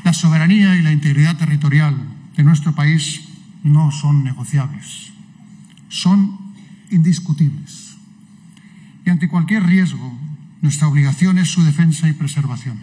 La soberanía y la integridad territorial de nuestro país no son negociables, son indiscutibles. Y ante cualquier riesgo, nuestra obligación es su defensa y preservación.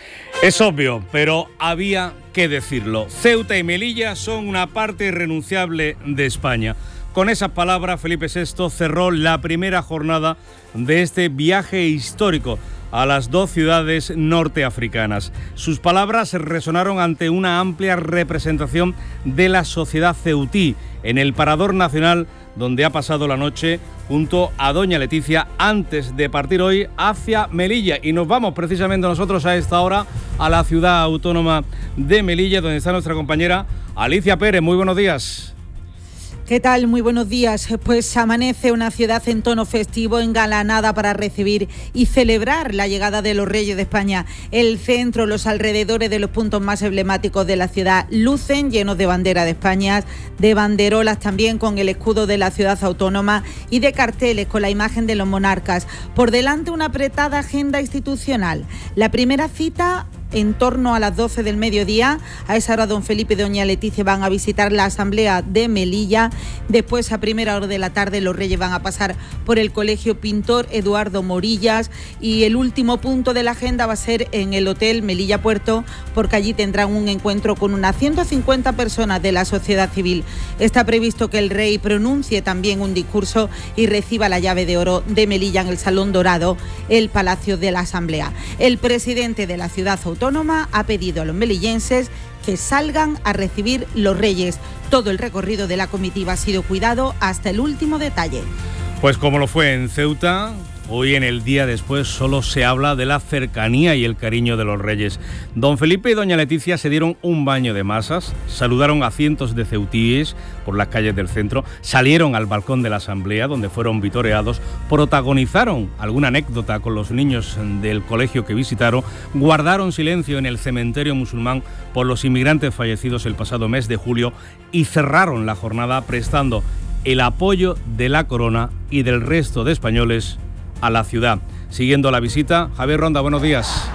Es obvio, pero había que decirlo. Ceuta y Melilla son una parte irrenunciable de España. Con esas palabras, Felipe VI cerró la primera jornada de este viaje histórico a las dos ciudades norteafricanas. Sus palabras resonaron ante una amplia representación de la sociedad ceutí en el Parador Nacional, donde ha pasado la noche junto a doña Leticia antes de partir hoy hacia Melilla. Y nos vamos precisamente nosotros a esta hora a la ciudad autónoma de Melilla, donde está nuestra compañera Alicia Pérez. Muy buenos días. ¿Qué tal? Muy buenos días. Pues amanece una ciudad en tono festivo, engalanada para recibir y celebrar la llegada de los Reyes de España. El centro, los alrededores de los puntos más emblemáticos de la ciudad lucen llenos de bandera de España, de banderolas también con el escudo de la ciudad autónoma y de carteles con la imagen de los monarcas. Por delante una apretada agenda institucional. La primera cita en torno a las 12 del mediodía. A esa hora don Felipe y doña Leticia van a visitar la Asamblea de Melilla. Después, a primera hora de la tarde, los Reyes van a pasar por el Colegio Pintor Eduardo Morillas y el último punto de la agenda va a ser en el Hotel Melilla Puerto, porque allí tendrán un encuentro con unas 150 personas de la sociedad civil. Está previsto que el Rey pronuncie también un discurso y reciba la llave de oro de Melilla en el Salón Dorado, el Palacio de la Asamblea. El presidente de la ciudad autónoma ha pedido a los melillenses que salgan a recibir los Reyes. Todo el recorrido de la comitiva ha sido cuidado hasta el último detalle. Pues como lo fue en Ceuta, hoy en el día después solo se habla de la cercanía y el cariño de los Reyes. Don Felipe y doña Leticia se dieron un baño de masas, saludaron a cientos de ceutíes por las calles del centro, salieron al balcón de la Asamblea donde fueron vitoreados, protagonizaron alguna anécdota con los niños del colegio que visitaron, guardaron silencio en el cementerio musulmán por los inmigrantes fallecidos el pasado mes de julio y cerraron la jornada prestando el apoyo de la corona y del resto de españoles a la ciudad. Siguiendo la visita, Javier Ronda, buenos días.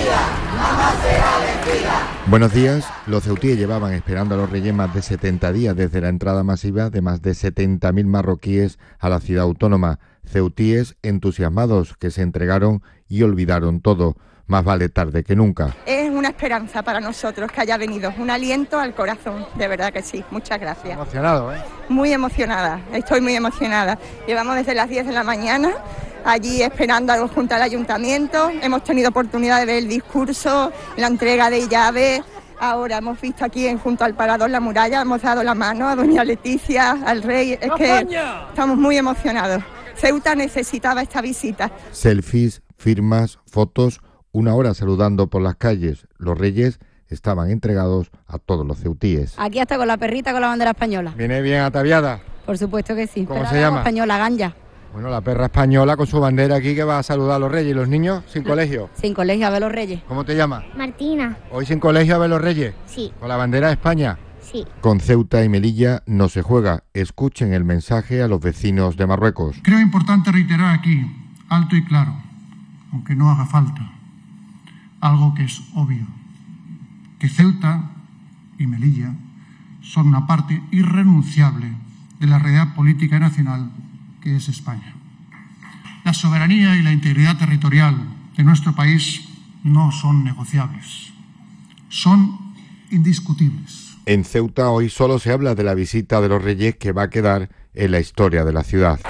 Buenos días. Los ceutíes llevaban esperando a los Reyes más de 70 días desde la entrada masiva de más de 70.000 marroquíes a la ciudad autónoma. Ceutíes entusiasmados que se entregaron y olvidaron todo. Más vale tarde que nunca. Es una esperanza para nosotros que haya venido, un aliento al corazón, de verdad que sí. Muchas gracias. Emocionado, ¿eh? Muy emocionada, estoy muy emocionada. Llevamos desde las 10 de la mañana allí esperando junto al ayuntamiento. Hemos tenido oportunidad de ver el discurso, la entrega de llaves. Ahora hemos visto aquí junto al Parador La Muralla, hemos dado la mano a doña Leticia, al Rey. Es que estamos muy emocionados. Ceuta necesitaba esta visita. Selfies, firmas, fotos, una hora saludando por las calles. Los Reyes estaban entregados a todos los ceutíes. Aquí hasta con la perrita con la bandera española. ¿Viene bien ataviada? Por supuesto que sí. ¿Cómo se llama? Española, Ganja. Bueno, la perra española con su bandera aquí que va a saludar a los Reyes. ¿Y los niños sin colegio? Sin colegio, a ver los Reyes. ¿Cómo te llamas? Martina. ¿Hoy sin colegio a ver los Reyes? Sí. ¿Con la bandera de España? Sí. Con Ceuta y Melilla no se juega. Escuchen el mensaje a los vecinos de Marruecos. Creo importante reiterar aquí, alto y claro, aunque no haga falta, algo que es obvio, que Ceuta y Melilla son una parte irrenunciable de la realidad política nacional que es España. La soberanía y la integridad territorial de nuestro país no son negociables, son indiscutibles. En Ceuta hoy solo se habla de la visita de los Reyes que va a quedar en la historia de la ciudad.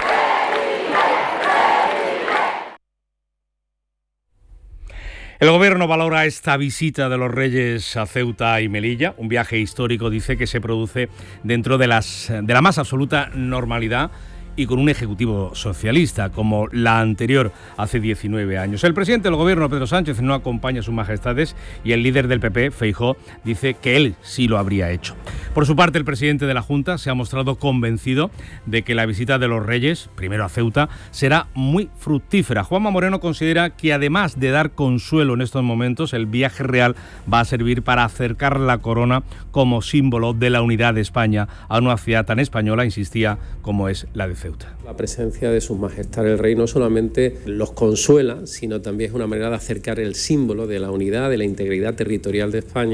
El Gobierno valora esta visita de los Reyes a Ceuta y Melilla, un viaje histórico, dice, que se produce dentro de la más absoluta normalidad y con un ejecutivo socialista, como la anterior hace 19 años. El presidente del Gobierno, Pedro Sánchez, no acompaña a sus majestades y el líder del PP, Feijóo, dice que él sí lo habría hecho. Por su parte, el presidente de la Junta se ha mostrado convencido de que la visita de los Reyes, primero a Ceuta, será muy fructífera. Juanma Moreno considera que además de dar consuelo en estos momentos, el viaje real va a servir para acercar la corona como símbolo de la unidad de España a una ciudad tan española, insistía, como es la de Ceuta. La presencia de Sus Majestades el Rey no solamente los consuela, sino también es una manera de acercar el símbolo de la unidad, de la integridad territorial de España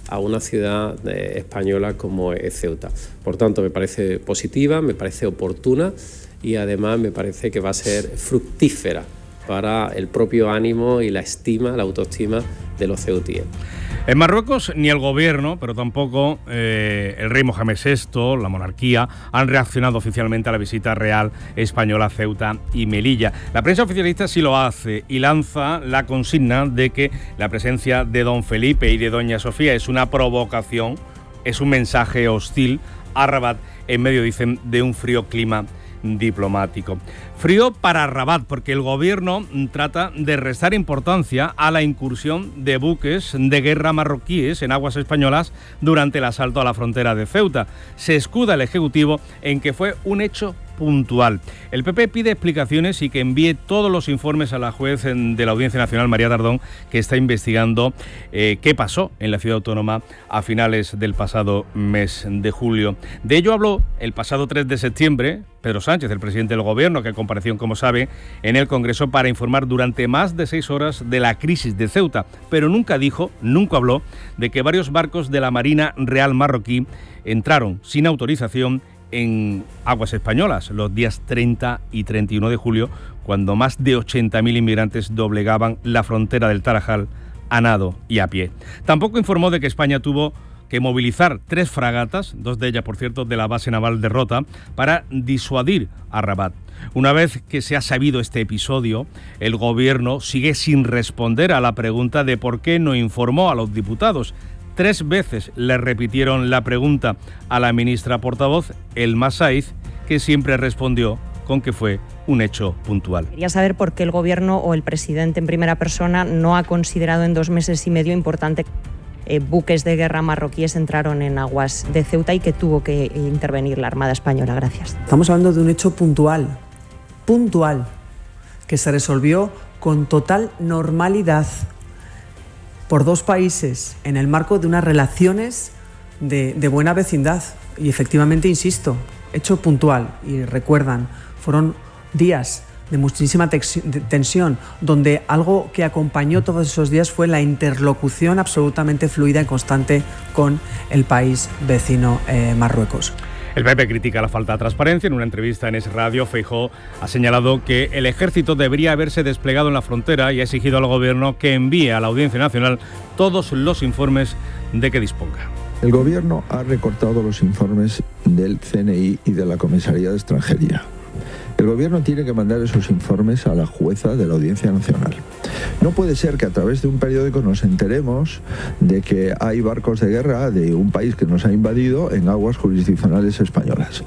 a una ciudad española como es Ceuta. Por tanto, me parece positiva, me parece oportuna y además me parece que va a ser fructífera para el propio ánimo y la estima, la autoestima de los ceutíes. En Marruecos ni el gobierno, pero tampoco el rey Mohamed VI, la monarquía, han reaccionado oficialmente a la visita real española a Ceuta y Melilla. La prensa oficialista sí lo hace y lanza la consigna de que la presencia de don Felipe y de doña Sofía es una provocación, es un mensaje hostil a Rabat en medio, dicen, de un frío clima diplomático. Frío para Rabat, porque el gobierno trata de restar importancia a la incursión de buques de guerra marroquíes en aguas españolas durante el asalto a la frontera de Ceuta. Se escuda el Ejecutivo en que fue un hecho puntual. El PP pide explicaciones y que envíe todos los informes a la juez de la Audiencia Nacional, María Tardón, que está investigando qué pasó en la ciudad autónoma a finales del pasado mes de julio. De ello habló el pasado 3 de septiembre Pedro Sánchez, el presidente del Gobierno, que compareció, como sabe, en el Congreso para informar durante más de 6 horas de la crisis de Ceuta, pero nunca habló de que varios barcos de la Marina Real marroquí entraron sin autorización en aguas españolas los días 30 y 31 de julio, cuando más de 80.000 inmigrantes doblegaban la frontera del Tarajal a nado y a pie. Tampoco informó de que España tuvo que movilizar 3 fragatas, 2 de ellas, por cierto, de la base naval de Rota, para disuadir a Rabat. Una vez que se ha sabido este episodio, el Gobierno sigue sin responder a la pregunta de por qué no informó a los diputados. 3 veces le repitieron la pregunta a la ministra portavoz, Elma Saiz, que siempre respondió con que fue un hecho puntual. Quería saber por qué el Gobierno o el presidente en primera persona no ha considerado en 2 meses y medio importante buques de guerra marroquíes entraron en aguas de Ceuta y que tuvo que intervenir la Armada Española. Gracias. Estamos hablando de un hecho puntual, que se resolvió con total normalidad por 2 países en el marco de unas relaciones de buena vecindad. Y efectivamente, insisto, hecho puntual. Y recuerdan, fueron días de muchísima tensión, donde algo que acompañó todos esos días fue la interlocución absolutamente fluida y constante con el país vecino Marruecos. El PP critica la falta de transparencia. En una entrevista en Es Radio, Feijóo ha señalado que el ejército debería haberse desplegado en la frontera y ha exigido al Gobierno que envíe a la Audiencia Nacional todos los informes de que disponga. El Gobierno ha recortado los informes del CNI y de la Comisaría de Extranjería. El Gobierno tiene que mandar esos informes a la jueza de la Audiencia Nacional. No puede ser que a través de un periódico nos enteremos de que hay barcos de guerra de un país que nos ha invadido en aguas jurisdiccionales españolas.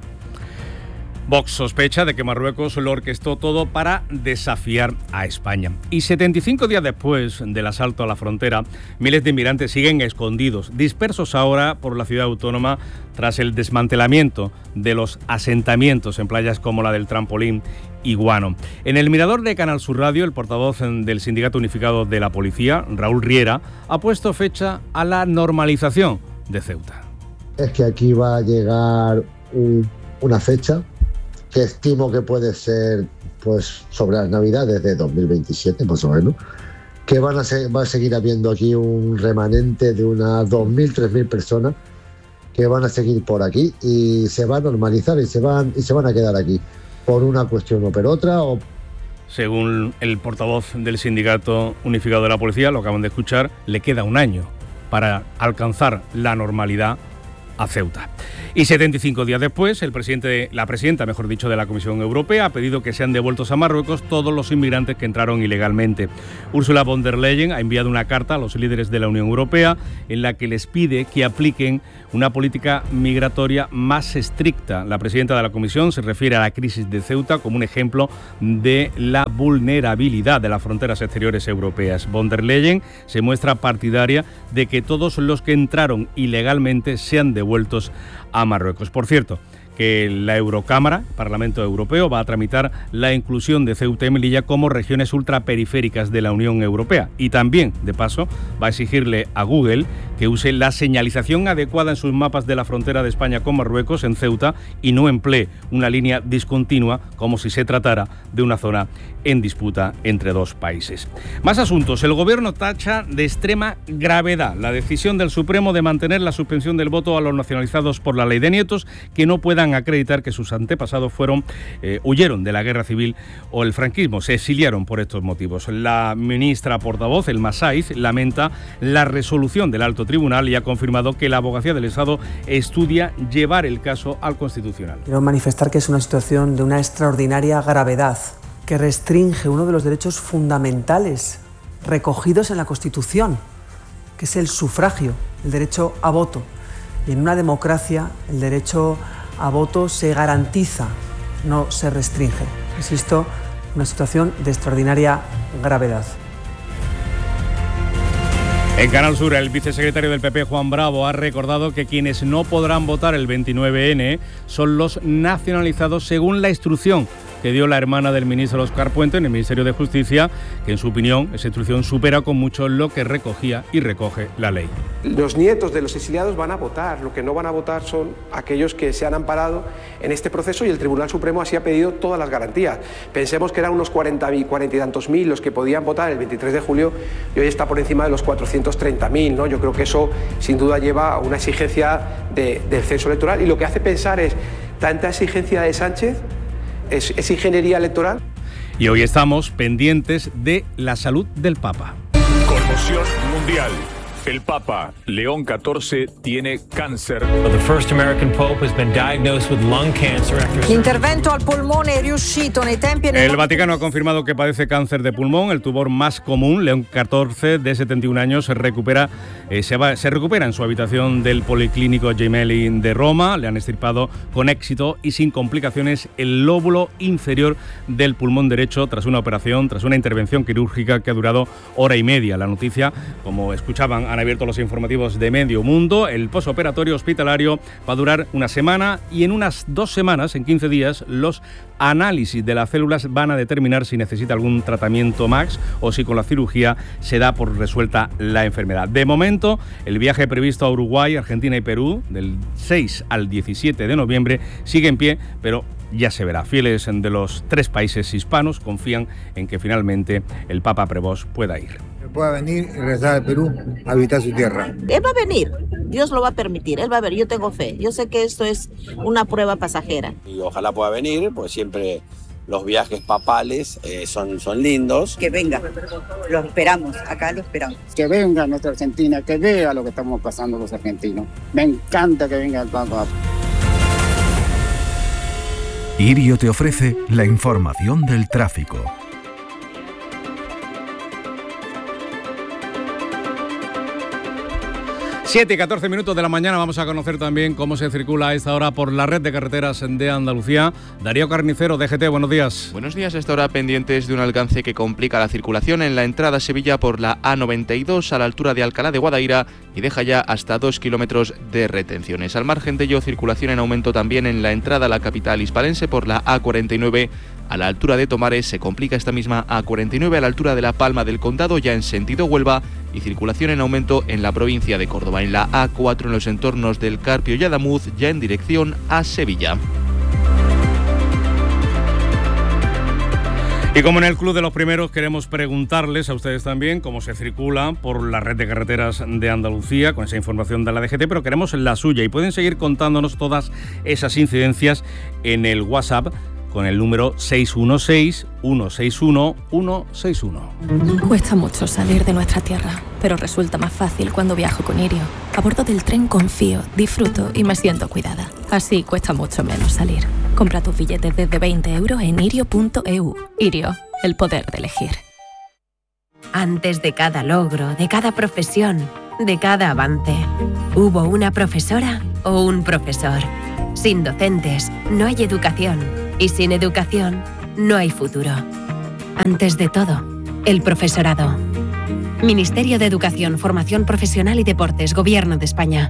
Vox sospecha de que Marruecos lo orquestó todo para desafiar a España. Y 75 días después del asalto a la frontera, miles de inmigrantes siguen escondidos, dispersos ahora por la ciudad autónoma tras el desmantelamiento de los asentamientos en playas como la del Trampolín y Guano. En el Mirador de Canal Sur Radio, el portavoz del Sindicato Unificado de la Policía, Raúl Riera, ha puesto fecha a la normalización de Ceuta. Es que aquí va a llegar una fecha que estimo que puede ser pues sobre las Navidades de 2027, más o menos, que va a seguir habiendo aquí un remanente de unas 2.000, 3.000 personas que van a seguir por aquí y se va a normalizar y se van a quedar aquí por una cuestión o por otra. Según el portavoz del Sindicato Unificado de la Policía, lo acaban de escuchar, le queda un año para alcanzar la normalidad a Ceuta. Y 75 días después, la presidenta de la Comisión Europea ha pedido que sean devueltos a Marruecos todos los inmigrantes que entraron ilegalmente. Ursula von der Leyen ha enviado una carta a los líderes de la Unión Europea en la que les pide que apliquen una política migratoria más estricta. La presidenta de la Comisión se refiere a la crisis de Ceuta como un ejemplo de la vulnerabilidad de las fronteras exteriores europeas. Von der Leyen se muestra partidaria de que todos los que entraron ilegalmente sean devueltos a Marruecos. Por cierto, que la Eurocámara, Parlamento Europeo, va a tramitar la inclusión de Ceuta y Melilla como regiones ultraperiféricas de la Unión Europea y también, de paso, va a exigirle a Google que use la señalización adecuada en sus mapas de la frontera de España con Marruecos, en Ceuta, y no emplee una línea discontinua como si se tratara de una zona en disputa entre dos países. Más asuntos. El Gobierno tacha de extrema gravedad la decisión del Supremo de mantener la suspensión del voto a los nacionalizados por la ley de nietos que no puedan acreditar que sus antepasados huyeron de la guerra civil o el franquismo, se exiliaron por estos motivos. La ministra portavoz, Elma Saiz, lamenta la resolución del Alto Tribunal y ha confirmado que la Abogacía del Estado estudia llevar el caso al Constitucional. Quiero manifestar que es una situación de una extraordinaria gravedad que restringe uno de los derechos fundamentales recogidos en la Constitución, que es el sufragio, el derecho a voto. Y en una democracia el derecho a voto se garantiza, no se restringe. Insisto, una situación de extraordinaria gravedad. En Canal Sur, el vicesecretario del PP, Juan Bravo, ha recordado que quienes no podrán votar el 29N son los nacionalizados según la instrucción que dio la hermana del ministro Óscar Puente en el Ministerio de Justicia, que en su opinión esa instrucción supera con mucho lo que recogía y recoge la ley. Los nietos de los exiliados van a votar, lo que no van a votar son aquellos que se han amparado en este proceso y el Tribunal Supremo así ha pedido todas las garantías. Pensemos que eran unos 40 y tantos mil los que podían votar el 23 de julio y hoy está por encima de los 430.000, ¿no? Yo creo que eso sin duda lleva a una exigencia del censo electoral y lo que hace pensar es tanta exigencia de Sánchez. ¿Es ingeniería electoral? Y hoy estamos pendientes de la salud del Papa. Conmoción mundial. El Papa León XIV tiene cáncer. L'intervento al polmone è riuscito nei tempi. El Vaticano ha confirmado que padece cáncer de pulmón, el tumor más común. León XIV, de 71 años, se recupera en su habitación del Policlínico Gemelli de Roma. Le han extirpado con éxito y sin complicaciones el lóbulo inferior del pulmón derecho tras una operación, tras una intervención quirúrgica que ha durado hora y media. La noticia, como escuchaban, han abierto los informativos de Medio Mundo. El posoperatorio hospitalario va a durar una semana y en unas 2 semanas, en 15 días, los análisis de las células van a determinar si necesita algún tratamiento más o si con la cirugía se da por resuelta la enfermedad. De momento, el viaje previsto a Uruguay, Argentina y Perú del 6 al 17 de noviembre sigue en pie, pero ya se verá. Fieles de los 3 países hispanos confían en que finalmente el Papa Prevost pueda ir. Pueda venir y regresar al Perú a visitar su tierra. Él va a venir, Dios lo va a permitir, él va a ver, yo tengo fe, yo sé que esto es una prueba pasajera. Y ojalá pueda venir, pues siempre los viajes papales son lindos. Que venga, lo esperamos, acá lo esperamos. Que venga a nuestra Argentina, que vea lo que estamos pasando los argentinos. Me encanta que venga el Papa. Irio te ofrece la información del tráfico. 7 y 14 minutos de la mañana vamos a conocer también cómo se circula a esta hora por la red de carreteras de Andalucía. Darío Carnicero, DGT, buenos días. Buenos días, a esta hora pendientes de un alcance que complica la circulación en la entrada a Sevilla por la A92 a la altura de Alcalá de Guadaira y deja ya hasta 2 kilómetros de retenciones. Al margen de ello, circulación en aumento también en la entrada a la capital hispalense por la A49 a la altura de Tomares. Se complica esta misma A49 a la altura de la Palma del Condado, ya en sentido Huelva, y circulación en aumento en la provincia de Córdoba. En la A4 en los entornos del Carpio y Adamuz, ya en dirección a Sevilla. Y como en el Club de los Primeros, queremos preguntarles a ustedes también cómo se circula por la red de carreteras de Andalucía, con esa información de la DGT, pero queremos la suya y pueden seguir contándonos todas esas incidencias en el WhatsApp con el número 616-161-161. Cuesta mucho salir de nuestra tierra, pero resulta más fácil cuando viajo con Irio. A bordo del tren confío, disfruto y me siento cuidada. Así cuesta mucho menos salir. Compra tus billetes desde 20 euros en irio.eu. Irio, el poder de elegir. Antes de cada logro, de cada profesión, de cada avance, hubo una profesora o un profesor. Sin docentes, no hay educación. Y sin educación, no hay futuro. Antes de todo, el profesorado. Ministerio de Educación, Formación Profesional y Deportes, Gobierno de España.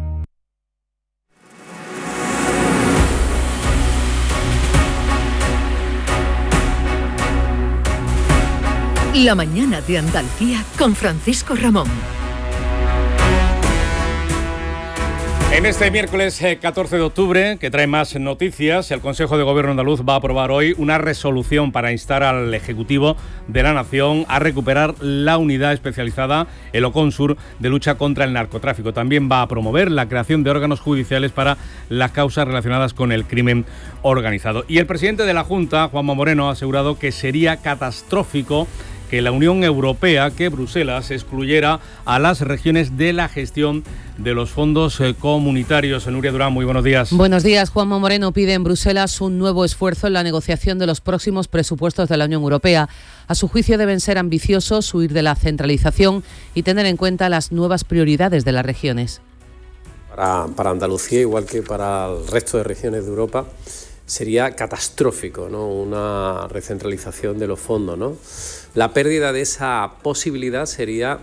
La mañana de Andalucía con Francisco Ramón. En este miércoles 14 de octubre, que trae más noticias, el Consejo de Gobierno andaluz va a aprobar hoy una resolución para instar al Ejecutivo de la Nación a recuperar la unidad especializada, el OCONSUR, de lucha contra el narcotráfico. También va a promover la creación de órganos judiciales para las causas relacionadas con el crimen organizado. Y el presidente de la Junta, Juanma Moreno, ha asegurado que sería catastrófico que la Unión Europea, que Bruselas excluyera a las regiones de la gestión de los fondos comunitarios. Nuria Durán, muy buenos días. Buenos días. Juanma Moreno pide en Bruselas un nuevo esfuerzo en la negociación de los próximos presupuestos de la Unión Europea. A su juicio deben ser ambiciosos, huir de la centralización y tener en cuenta las nuevas prioridades de las regiones. Para Andalucía, igual que para el resto de regiones de Europa, sería catastrófico, ¿no? Una recentralización de los fondos, ¿no? La pérdida de esa posibilidad sería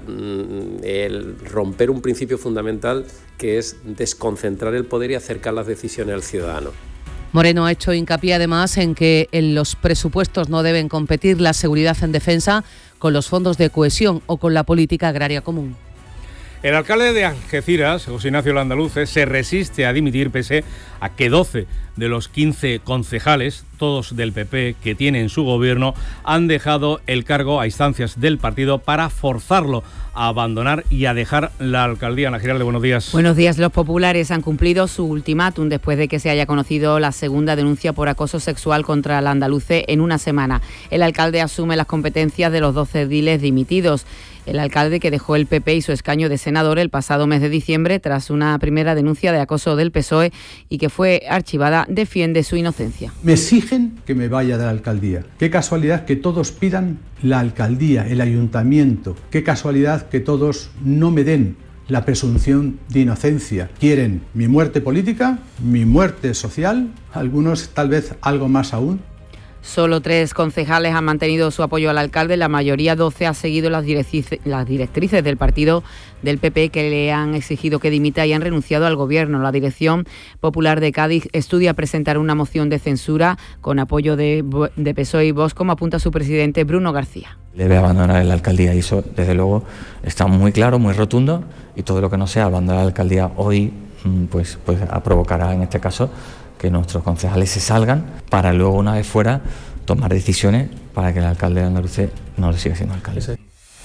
el romper un principio fundamental, que es desconcentrar el poder y acercar las decisiones al ciudadano. Moreno ha hecho hincapié además en que en los presupuestos no deben competir la seguridad en defensa con los fondos de cohesión o con la política agraria común. El alcalde de Algeciras, José Ignacio Landaluce, se resiste a dimitir pese a que 12 de los 15 concejales, todos del PP que tiene en su gobierno, han dejado el cargo a instancias del partido para forzarlo a abandonar y a dejar la alcaldía. Ana Giralde, buenos días. Buenos días. Los populares han cumplido su ultimátum después de que se haya conocido la segunda denuncia por acoso sexual contra Landaluce en una semana. El alcalde asume las competencias de los 12 ediles dimitidos. El alcalde, que dejó el PP y su escaño de senador el pasado mes de diciembre tras una primera denuncia de acoso del PSOE y que fue archivada, defiende su inocencia. Me exigen que me vaya de la alcaldía. Qué casualidad que todos pidan la alcaldía, el ayuntamiento. Qué casualidad que todos no me den la presunción de inocencia. Quieren mi muerte política, mi muerte social, algunos tal vez algo más aún. Solo 3 concejales han mantenido su apoyo al alcalde, la mayoría 12 ha seguido las directrices del partido del PP, que le han exigido que dimita y han renunciado al gobierno. La Dirección Popular de Cádiz estudia presentar una moción de censura con apoyo de PSOE y Vox, como apunta su presidente Bruno García. Debe abandonar la alcaldía y eso desde luego está muy claro, muy rotundo, y todo lo que no sea abandonar la alcaldía hoy pues provocará en este caso que nuestros concejales se salgan para luego, una vez fuera, tomar decisiones para que el alcalde de Andalucía no siga siendo alcalde.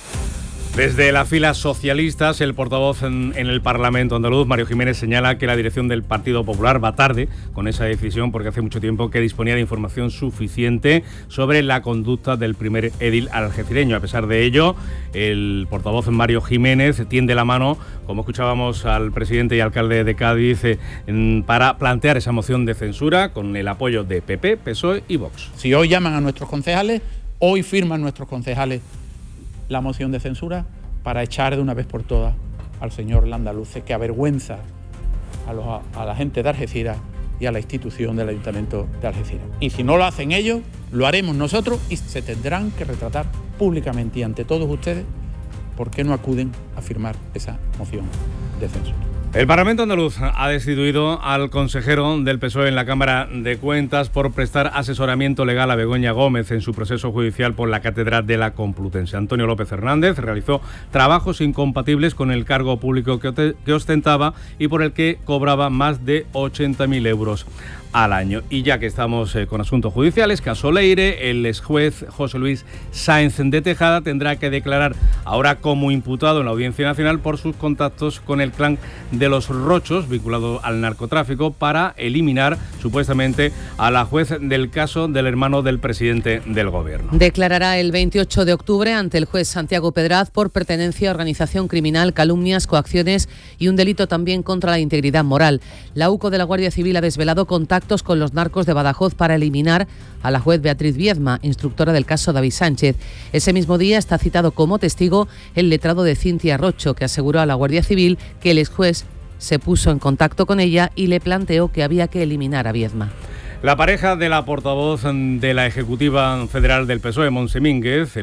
Desde las filas socialistas, el portavoz en el Parlamento andaluz, Mario Jiménez, señala que la dirección del Partido Popular va tarde con esa decisión porque hace mucho tiempo que disponía de información suficiente sobre la conducta del primer edil algecireño. A pesar de ello, el portavoz Mario Jiménez tiende la mano, como escuchábamos al presidente y alcalde de Cádiz, para plantear esa moción de censura con el apoyo de PP, PSOE y Vox. Si hoy llaman a nuestros concejales, hoy firman nuestros concejales la moción de censura para echar de una vez por todas al señor Landaluce, que avergüenza a la gente de Algeciras y a la institución del Ayuntamiento de Algeciras. Y si no lo hacen ellos, lo haremos nosotros y se tendrán que retratar públicamente y ante todos ustedes por qué no acuden a firmar esa moción de censura. El Parlamento andaluz ha destituido al consejero del PSOE en la Cámara de Cuentas por prestar asesoramiento legal a Begoña Gómez en su proceso judicial por la Catedral de la Complutense. Antonio López Hernández realizó trabajos incompatibles con el cargo público que ostentaba y por el que cobraba más de 80.000 euros al año. Y ya que estamos con asuntos judiciales, caso Leire, el exjuez José Luis Sáenz de Tejada tendrá que declarar ahora como imputado en la Audiencia Nacional por sus contactos con el clan de los Rochos, vinculado al narcotráfico, para eliminar supuestamente a la juez del caso del hermano del presidente del gobierno. Declarará el 28 de octubre ante el juez Santiago Pedraz por pertenencia a organización criminal, calumnias, coacciones y un delito también contra la integridad moral. La UCO de la Guardia Civil ha desvelado contactos con los narcos de Badajoz para eliminar a la juez Beatriz Viedma, instructora del caso David Sánchez. Ese mismo día está citado como testigo el letrado de Cintia Rocho, que aseguró a la Guardia Civil que el exjuez se puso en contacto con ella y le planteó que había que eliminar a Viedma. La pareja de la portavoz de la Ejecutiva Federal del PSOE, Montse Mínguez,